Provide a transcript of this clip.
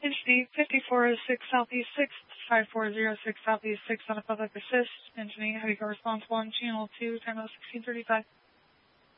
Entity 5406 Southeast 6th, 5406 Southeast 6th on a public assist. Engineer, heavy response 1, channel 2, terminal 1635.